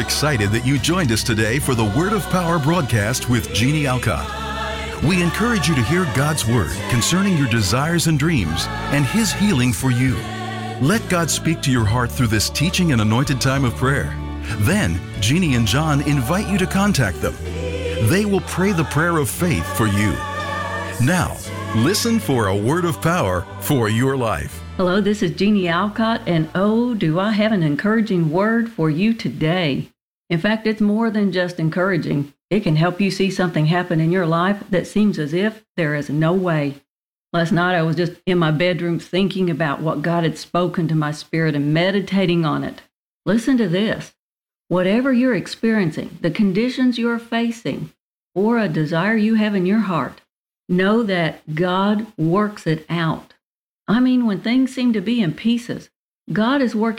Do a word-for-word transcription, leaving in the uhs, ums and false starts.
excited that you joined us today for the Word of Power broadcast with Jeannie Alcott. We encourage you to hear God's Word concerning your desires and dreams and His healing for you. Let God speak to your heart through this teaching and anointed time of prayer. Then, Jeannie and John invite you to contact them. They will pray the prayer of faith for you. Now, listen for a word of power for your life. Hello, this is Jeannie Alcott, and oh, do I have an encouraging word for you today. In fact, it's more than just encouraging. It can help you see something happen in your life that seems as if there is no way. Last night, I was just in my bedroom thinking about what God had spoken to my spirit and meditating on it. Listen to this. Whatever you're experiencing, the conditions you're facing, or a desire you have in your heart, know that God works it out. I mean, when things seem to be in pieces, God is working